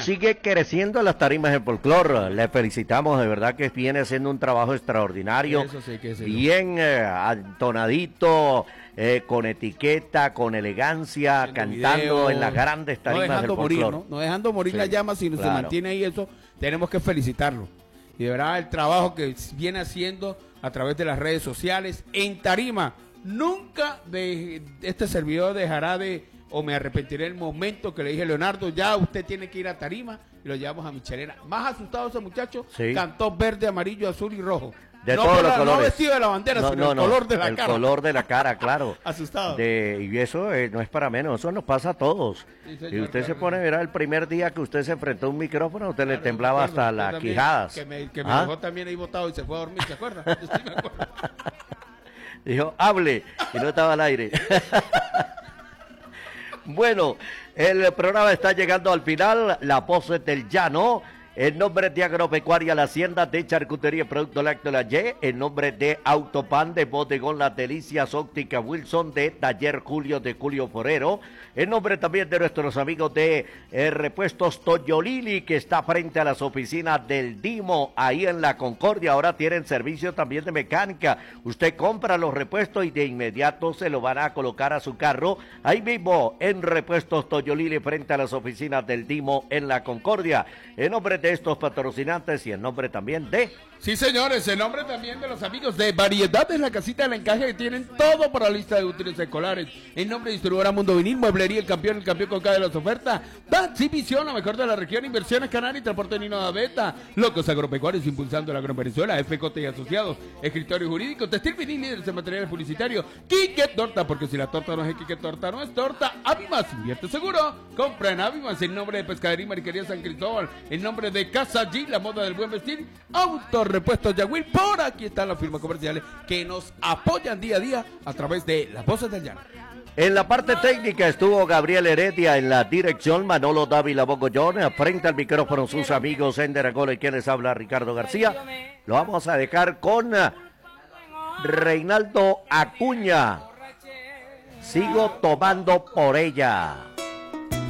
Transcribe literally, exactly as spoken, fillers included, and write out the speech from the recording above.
sigue creciendo en las tarimas del folclore. Le felicitamos, de verdad que viene haciendo un trabajo extraordinario. Eso sí que sí. Bien eh, entonadito, eh, con etiqueta, con elegancia, Haciendo cantando video, en las grandes no tarimas del dejando morir, folclore. ¿no? No dejando morir Sí, la llama, sino claro. se mantiene ahí eso. Tenemos que felicitarlo. Y de verdad el trabajo que viene haciendo a través de las redes sociales en tarima. Nunca de este servidor dejará de, o me arrepentiré el momento que le dije, Leonardo, ya usted tiene que ir a tarima, y lo llevamos a Michelena. Más asustado ese muchacho, Sí. cantó verde, amarillo, azul y rojo. De no todos por los la- colores. No vestido de la bandera, No, sino no, el no, color de la el cara. color de la cara, claro. Asustado. De, y eso eh, no es para menos, eso nos pasa a todos. Sí, señor, Y usted claro se que pone, sí. verá, el primer día que usted se enfrentó a un micrófono, usted le Claro, temblaba me hasta acuerdo, las yo también, quijadas. Que me, que me ¿Ah? dejó también ahí botado y se fue a dormir, ¿se acuerda? Yo sí me acuerdo. Dijo, hable, y no estaba al aire. Bueno, el programa está llegando al final, la voz del llano. En nombre de Agropecuaria La Hacienda, de Charcutería y Producto Lácteo La Y, en nombre de Autopan, de Bodegón Las Delicias, Óptica Wilson, de Taller Julio de Julio Forero, en nombre también de nuestros amigos de eh, Repuestos Toyolili, que está frente a las oficinas del Dimo, ahí en La Concordia. Ahora tienen servicio también de mecánica. Usted compra los repuestos y de inmediato se lo van a colocar a su carro, ahí mismo en Repuestos Toyolili, frente a las oficinas del Dimo en La Concordia. En nombre de estos patrocinantes y en nombre también de... Sí, señores, en nombre también de los amigos de Variedades, la casita del encaje, que tienen todo para la lista de útiles escolares. En nombre de distribuidora Mundo Vinil, Mueblería El Campeón, el campeón con cada de las ofertas. Danzi Visión, la mejor de la región, Inversiones Canal y Transporte Nino de Beta. Locos Agropecuarios, impulsando la agrovenezuela. F J y Asociados, Escritorio Jurídico, Textil Vinil, líderes en materiales publicitarios. Quique Torta, porque si la torta no es Quique Torta, no es torta. Avimas, invierte seguro. Compra en Avimas, en nombre de Pescadería y Mariquería San Cristóbal. En nombre de Casa G, la moda del buen vestir. Auto Repuestos Yagüil, por aquí están las firmas comerciales que nos apoyan día a día a través de las voces del llano. En la parte técnica estuvo Gabriel Heredia, en la dirección Manolo Dávila Bogollón, frente al micrófono sus amigos Ender Angola y quien les habla Ricardo García. Lo vamos a dejar con Reinaldo Acuña. Sigo tomando por ella.